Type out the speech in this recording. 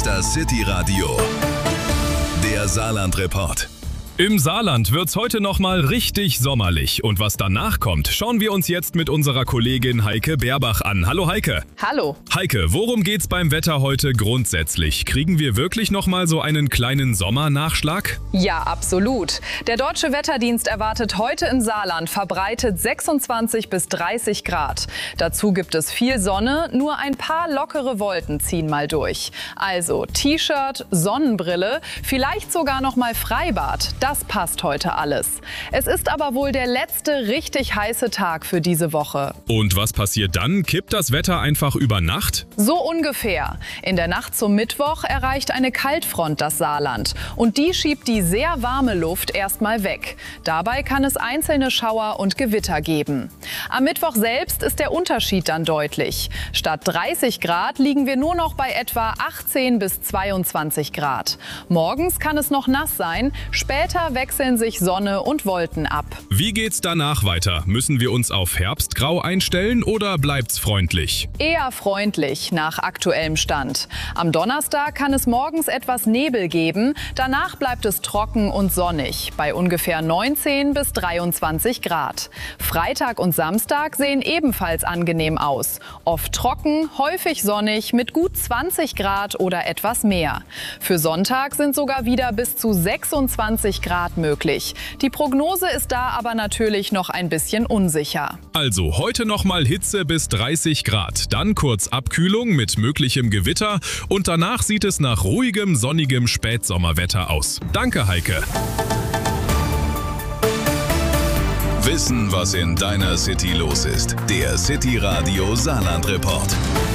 ist das City Radio, der Saarland-Report. Im Saarland wird's heute nochmal richtig sommerlich. Und was danach kommt, schauen wir uns jetzt mit unserer Kollegin Heike Berbach an. Hallo Heike. Hallo. Heike, worum geht's beim Wetter heute grundsätzlich? Kriegen wir wirklich nochmal so einen kleinen Sommernachschlag? Ja, absolut. Der Deutsche Wetterdienst erwartet heute im Saarland verbreitet 26 bis 30 Grad. Dazu gibt es viel Sonne, nur ein paar lockere Wolken ziehen mal durch. Also T-Shirt, Sonnenbrille, vielleicht sogar nochmal Freibad. Das passt heute alles. Es ist aber wohl der letzte richtig heiße Tag für diese Woche. Und was passiert dann? Kippt das Wetter einfach über Nacht? So ungefähr. In der Nacht zum Mittwoch erreicht eine Kaltfront das Saarland. Und die schiebt die sehr warme Luft erstmal weg. Dabei kann es einzelne Schauer und Gewitter geben. Am Mittwoch selbst ist der Unterschied dann deutlich. Statt 30 Grad liegen wir nur noch bei etwa 18 bis 22 Grad. Morgens kann es noch nass sein, später wechseln sich Sonne und Wolken ab. Wie geht's danach weiter? Müssen wir uns auf Herbstgrau einstellen oder bleibt's freundlich? Eher freundlich nach aktuellem Stand. Am Donnerstag kann es morgens etwas Nebel geben, danach bleibt es trocken und sonnig, bei ungefähr 19 bis 23 Grad. Freitag und Samstag sehen ebenfalls angenehm aus. Oft trocken, häufig sonnig mit gut 20 Grad oder etwas mehr. Für Sonntag sind sogar wieder bis zu 26 Grad möglich. Die Prognose ist da aber natürlich noch ein bisschen unsicher. Also heute nochmal Hitze bis 30 Grad, dann kurz Abkühlung mit möglichem Gewitter und danach sieht es nach ruhigem, sonnigem Spätsommerwetter aus. Danke, Heike. Wissen, was in deiner City los ist. Der City Radio Saarland-Report.